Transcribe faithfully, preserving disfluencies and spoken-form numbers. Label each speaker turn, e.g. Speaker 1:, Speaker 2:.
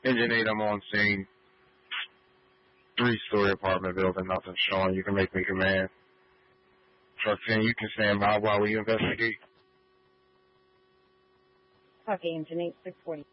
Speaker 1: Engine eight, I'm on scene. Three-story apartment building, nothing showing. You can make me command. Truck ten, you can stand by while we investigate.
Speaker 2: Copy, Engine eight, six forty.